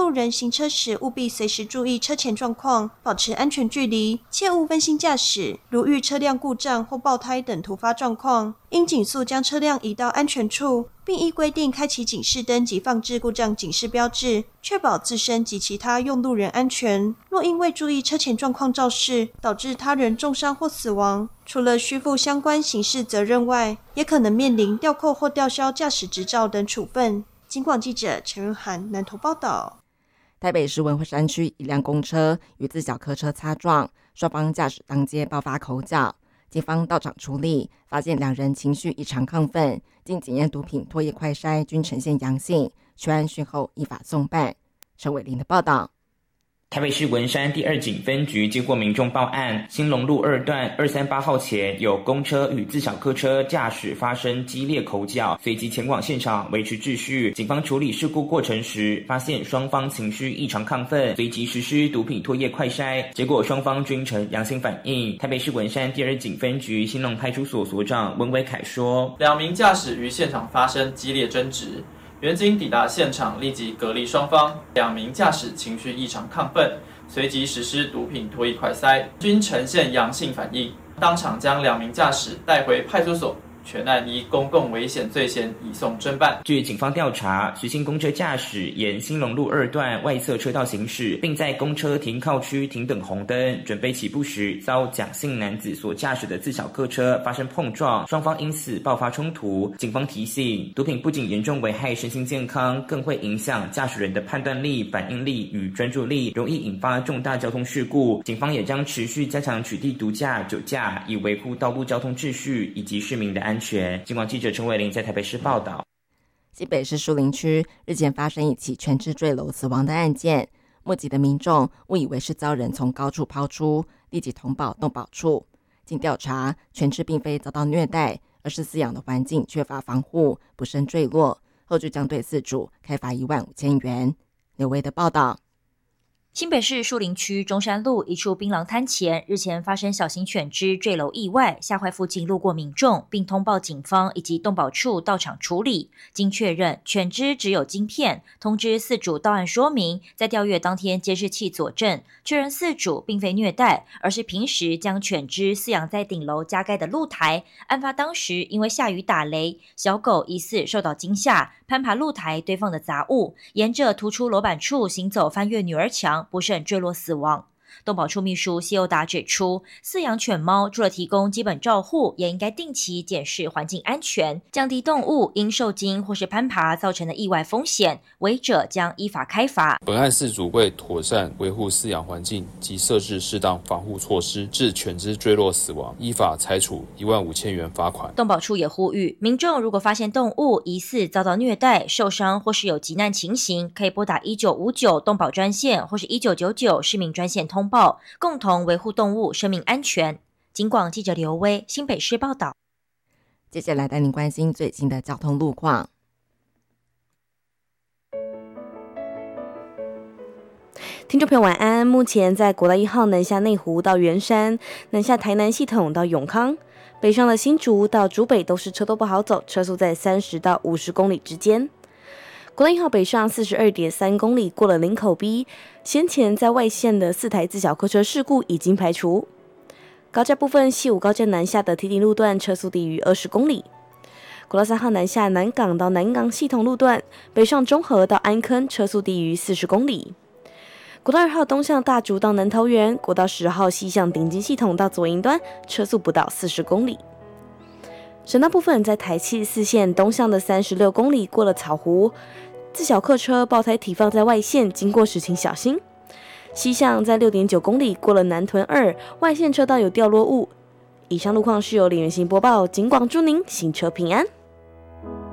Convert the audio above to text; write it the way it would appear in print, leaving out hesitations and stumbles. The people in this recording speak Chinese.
路人行车时务必随时注意车前状况，保持安全距离，切勿分心驾驶。如遇车辆故障或爆胎等突发状况，应紧速将车辆移到安全处，并依规定开启警示灯及放置故障警示标志，确保自身及其他用路人安全。若因未注意车前状况肇事，导致他人重伤或死亡，除了需负相关刑事责任外，也可能面临吊扣或吊销驾驶执照等处分。警广记者陈润涵南投报道。 台北市文惠山区一辆公车与自小客车擦撞，双方驾驶当街爆发口角，警方到场处理，发现两人情绪异常亢奋，经检验毒品唾液快筛均呈现阳性，全案讯后依法送办。陈伟林的报道。 台北市文山第2警分局接获民众报案，兴隆路2段238号前有公车与自小客车驾驶发生激烈口角，随即前往现场维持秩序。警方处理事故过程时，发现双方情绪异常亢奋，随即实施毒品唾液快筛，结果双方均呈阳性反应。台北市文山第2警分局兴隆派出所所长温伟凯说， 两名驾驶于现场发生激烈争执。员警抵达现场，立即隔离双方。两名驾驶情绪异常亢奋，随即实施毒品唾液快筛，均呈现阳性反应。当场将两名驾驶带回派出所，全案依公共危险罪嫌移送侦办。 据警方调查，徐姓公车驾驶沿兴隆路2段外侧车道行驶，并在公车停靠区停等红灯，准备起步时，遭蒋姓男子所驾驶的自小客车发生碰撞，双方因此爆发冲突。警方提醒，毒品不仅严重危害身心健康，更会影响驾驶人的判断力、反应力与专注力，容易引发重大交通事故。警方也将持续加强取缔毒驾、酒驾，以维护道路交通秩序以及市民的安全。警广记者陈伟林在台北市报道。 新北市树林区日前发生一起全肢坠楼死亡的案件，目击的民众误以为是遭人从高处抛出，立即通报动保处。经调查，全肢并非遭到虐待，而是饲养的环境缺乏防护，不慎坠落。后续将对饲主开罚15000元。刘维的报道。 新北市树林区中山路一处槟榔摊前，日前发生小型犬只坠楼意外，吓坏附近路过民众，并通报警方以及动保处到场处理。经确认，犬只只有晶片，通知饲主到案说明，在调阅当天监视器佐证，确认饲主并非虐待，而是平时将犬只饲养在顶楼加盖的露台。案发当时，因为下雨打雷，小狗疑似受到惊吓，攀爬露台堆放的杂物，沿着突出楼板处行走，翻越女儿墙，不慎坠落死亡。动保处秘书谢佑达指出，饲养犬猫除了提供基本照护，也应该定期检视环境安全，降低动物因受惊或是攀爬造成的意外风险，违者将依法开罚。 本案饲主为妥善维护饲养环境及设置适当防护措施，致犬只坠落死亡，依法裁处15000元罚款。 动保处也呼吁民众，如果发现动物疑似遭到虐待、受伤或是有急难情形，可以拨打1959动保专线或是1999市民专线通报，共同维护动物生命安全。警广记者刘威新北市报道。 接下来带您关心最新的交通路况。 听众朋友晚安，目前在国道1号南下内湖到圆山，南下台南系统到永康，北上的新竹到竹北都是车都不好走，车速在30到50公里之间。国道1号北上 42.3 公里过了林口 B， 先前在外线的4台自小客车事故已经排除。高架部分，西武高架南下的堤顶路段车速低于20公里。国道3号南下南港到南港系统路段，北上中和到安坑车速低于40公里。国道2号东向大竹到南桃园，国道10号西向顶金系统到左营端车速不到40公里。省道部分，在台七4线东向的36公里过了草湖，自小客车爆胎停放在外线，经过时请小心。西向在 6.9 公里过了南屯2，外线车道有掉落物。以上路况是由李元行播报，警广祝您行车平安。